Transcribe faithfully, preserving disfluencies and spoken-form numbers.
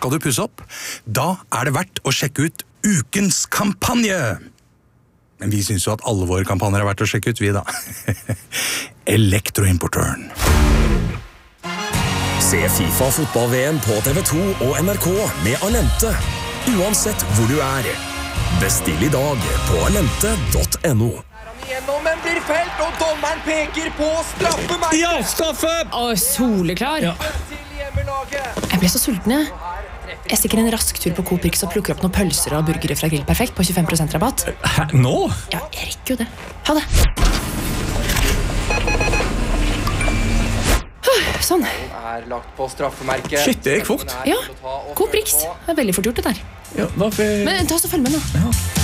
skal du pusse opp? Da er det verdt å sjekke ut ukens kampanje! Men vi synes jo at alle våre kampanjer er verdt å sjekke ut, vi da. Elektroimportøren. Se FIFA fotball-V M på T V to og N R K med Alente. Uansett hvor du er. Bestill i dag på alente punktum no. Gjennom, men blir felt, og dommeren peker på straffemerket. Ja, straffe! Å, soleklar. Ja. Jeg ble så sulten, jeg. Jeg stikker en rask tur på Coop Rix og plukker opp noen pølser og burgere fra Grill Perfekt på tjuefem prosent rabatt. Hæ, nå? Ja, jeg rekker jo det. Ha det. Sånn. Er lagt på straffemerket. Shit, det gikk fort. Ja, Coop Rix. Det er veldig fort gjort det der. Ja, hva for... Men ta oss og følg med nå. Ja.